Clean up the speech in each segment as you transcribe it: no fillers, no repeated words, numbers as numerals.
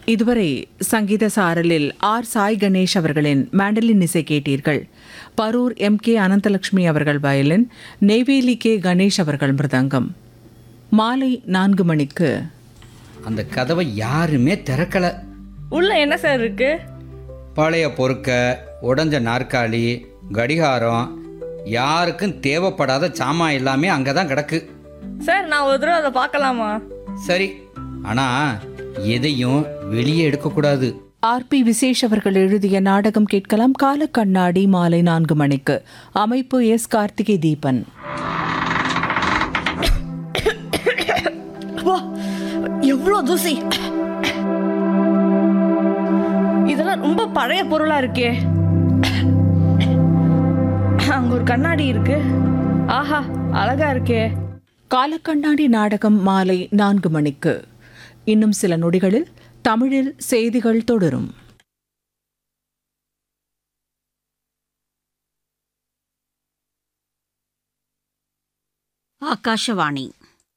இதுவரை சங்கீத சாரலில் ஆர் சாய் கணேஷ் அவர்களின் மேண்டலின் இசை கேட்டீர்கள். பரூர் கே அனந்தலட்சுமி அவர்கள் வயலின், நெய்வேலி கணேஷ் அவர்கள் மிருதங்கம். மாலை 4 மணிக்கு அந்த கதவை யாருமே திறக்கல. உள்ள என்ன சார் இருக்கு? பழைய பொறுக்க, உடஞ்ச நாற்காலி, கடிகாரம், யாருக்கும் தேவைப்படாத சாமான் எல்லாமே அங்கே தான் கிடக்கு. சார் நான் ஒரு தடவை அதை பார்க்கலாமா? சரி, ஆனால் எதையும் வெளியே எடுக்கக்கூடாது. ஆர்.பி. விசேஷ் அவர்கள் எழுதிய நாடகம் கேட்கலாம். கால கண்ணாடி மாலை 4 மணிக்கு. அமைப்பு எஸ். கார்த்திகை தீபன். எவ்வளோ தூசி! இதெல்லாம் ரொம்ப பழைய பொருளா இருக்கே. அங்க ஒரு கண்ணாடி இருக்கு. ஆஹா, அழகா இருக்கே. காலக்கண்ணாடி நாடகம் மாலை 4 மணிக்கு. இன்னும் சில நொடிகளில் தமிழில் செய்திகள் தொடரும். ஆகாஷவாணி.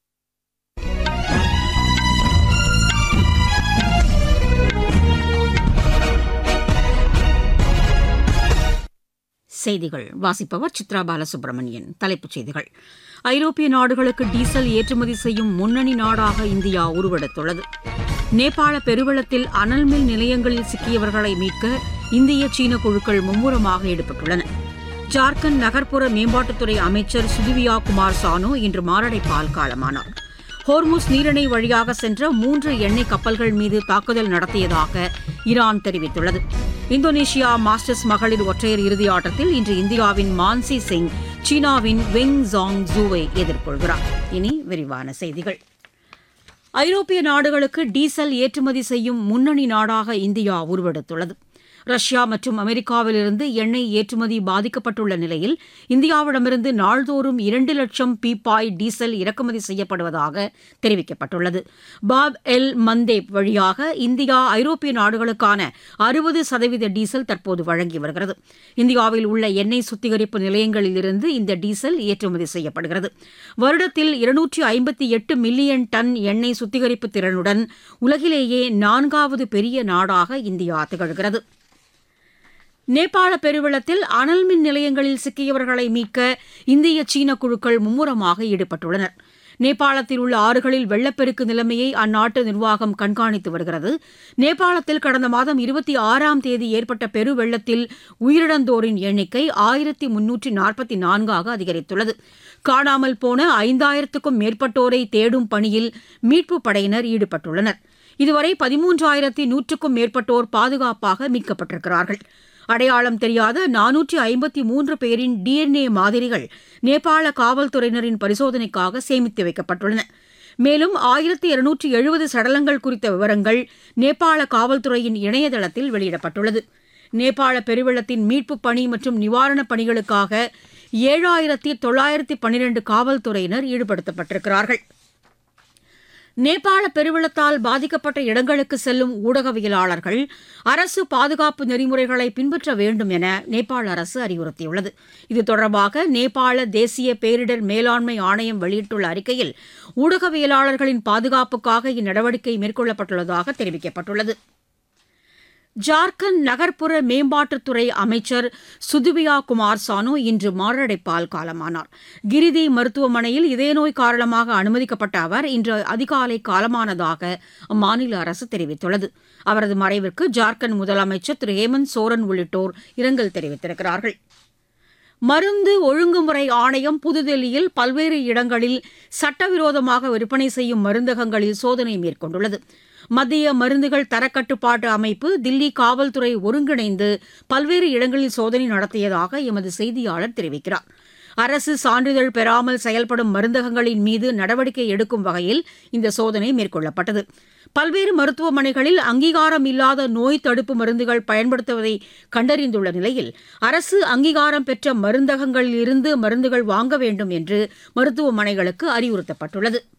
செய்திகள் வாசிப்பவர் சித்ரா பாலசுப்ரமணியன். தலைப்புச் செய்திகள். ஐரோப்பிய நாடுகளுக்கு டீசல் ஏற்றுமதி செய்யும் முன்னணி நாடாக இந்தியா உருவெடுத்துள்ளது. நேபாள பெருவெள்ளத்தில் அனல்மில் நிலையங்களில் சிக்கியவர்களை மீட்க இந்திய சீன குழுக்கள் மும்முரமாக ஈடுபட்டுள்ளன. ஜார்க்கண்ட் நகர்ப்புற மேம்பாட்டுத்துறை அமைச்சர் சுதிவியா குமார் சானு இன்று மாரடைப்பால் காலமானார். ஹோர்முஸ் நீரிணை வழியாக சென்ற 3 எண்ணெய் கப்பல்கள் மீது தாக்குதல் நடத்தியதாக ஈரான் தெரிவித்துள்ளது. இந்தோனேஷியா மாஸ்டர்ஸ் மகளிர் ஒற்றையர் இறுதி ஆட்டத்தில் இன்று இந்தியாவின் மான்சி சிங் சீனாவின் வெங் ஜாங் ஜூவை எதிர்கொள்கிறார். இனி விரிவான செய்திகள். ஐரோப்பிய நாடுகளுக்கு டீசல் ஏற்றுமதி செய்யும் முன்னணி நாடாக இந்தியா உருவெடுத்துள்ளது. ரஷ்யா மற்றும் அமெரிக்காவிலிருந்து எண்ணெய் ஏற்றுமதி பாதிக்கப்பட்டுள்ள நிலையில் இந்தியாவிடமிருந்து நாள்தோறும் 2 லட்சம் பீப்பாய் டீசல் இறக்குமதி செய்யப்படுவதாக தெரிவிக்கப்பட்டுள்ளது. பாப் எல் மந்தேப் வழியாக இந்தியா ஐரோப்பிய நாடுகளுக்கான 60% டீசல் தற்போது வழங்கி வருகிறது. இந்தியாவில் உள்ள எண்ணெய் சுத்திகரிப்பு நிலையங்களிலிருந்து இந்த டீசல் ஏற்றுமதி செய்யப்படுகிறது. வருடத்தில் 258 மில்லியன் டன் எண்ணெய் சுத்திகரிப்பு திறனுடன் உலகிலேயே 4வது பெரிய நாடாக இந்தியா திகழ்கிறது. நேபாள பெருவெள்ளத்தில் அனல்மின் நிலையங்களில் சிக்கியவர்களை மீட்க இந்திய சீன குழுக்கள் மும்முரமாக ஈடுபட்டுள்ளனர். நேபாளத்தில் உள்ள ஆறுகளில் வெள்ளப்பெருக்கு நிலைமையை அந்நாட்டு நிர்வாகம் கண்காணித்து வருகிறது. நேபாளத்தில் கடந்த மாதம் 26ஆம் தேதி ஏற்பட்ட பெருவெள்ளத்தில் உயிரிழந்தோரின் எண்ணிக்கை 1344 அதிகரித்துள்ளது. காணாமல் போன 5000க்கும் மேற்பட்டோரை தேடும் பணியில் மீட்புப் படையினர் ஈடுபட்டுள்ளனர். இதுவரை 13,100க்கும் மேற்பட்டோர் பாதுகாப்பாக மீட்கப்பட்டிருக்கிறார்கள். அடையாளம் தெரியாத 453 பேரின் DNA மாதிரிகள் நேபாள காவல்துறையினரின் பரிசோதனைக்காக சேமித்து வைக்கப்பட்டுள்ளன. மேலும் 1270 சடலங்கள் குறித்த விவரங்கள் நேபாள காவல்துறையின் இணையதளத்தில் வெளியிடப்பட்டுள்ளது. நேபாள பெருவெள்ளத்தின் மீட்புப் பணி மற்றும் நிவாரணப் பணிகளுக்காக 7,912 காவல்துறையினர் ஈடுபடுத்தப்பட்டிருக்கிறார்கள். நேபாள பெருவெள்ளத்தால் பாதிக்கப்பட்ட இடங்களுக்கு செல்லும் ஊடகவியலாளர்கள் அரசு பாதுகாப்பு நெறிமுறைகளை பின்பற்ற வேண்டும் என நேபாள அரசு அறிவுறுத்தியுள்ளது. இது தொடர்பாக நேபாள தேசிய பேரிடர் மேலாண்மை ஆணையம் வெளியிட்டுள்ள அறிக்கையில் ஊடகவியலாளர்களின் பாதுகாப்புக்காக இந்நடவடிக்கை மேற்கொள்ளப்பட்டுள்ளதாக தெரிவிக்கப்பட்டுள்ளது. ஜார்க்கண்ட் நகர்ப்புற மேம்பாட்டுத்துறை அமைச்சர் சுதிவியா குமார் சானு இன்று மாரடைப்பால் காலமானார். கிரிதி மருத்துவமனையில் இதயநோய் காரணமாக அனுமதிக்கப்பட்ட அவர் இன்று அதிகாலை காலமானதாக அம்மாநில அரசு தெரிவித்துள்ளது. அவரது மறைவிற்கு ஜார்க்கண்ட் முதலமைச்சர் திரு ஹேமந்த் சோரன் உள்ளிட்டோர் இரங்கல் தெரிவித்திருக்கிறார்கள். மருந்து ஒழுங்குமுறை ஆணையம் புதுதில்லியில் பல்வேறு இடங்களில் சட்டவிரோதமாக விற்பனை செய்யும் மருந்தகங்களில் சோதனை மேற்கொண்டுள்ளது. மத்திய மருந்துகள் தரக்கட்டுப்பாட்டு அமைப்பு, தில்லி காவல்துறை ஒருங்கிணைந்து பல்வேறு இடங்களில் சோதனை நடத்தியதாக எமது செய்தியாளர் தெரிவிக்கிறார். அரசு சான்றிதழ் பெறாமல் செயல்படும் மருந்தகங்களின் மீது நடவடிக்கை எடுக்கும் வகையில் இந்த சோதனை மேற்கொள்ளப்பட்டது. பல்வேறு மருத்துவமனைகளில் அங்கீகாரம் இல்லாத நோய் தடுப்பு மருந்துகள் பயன்படுத்துவதை கண்டறிந்துள்ள நிலையில் அரசு அங்கீகாரம் பெற்ற மருந்தகங்களிலிருந்து மருந்துகள் வாங்க வேண்டும் என்று மருத்துவமனைகளுக்கு அறிவுறுத்தப்பட்டுள்ளது.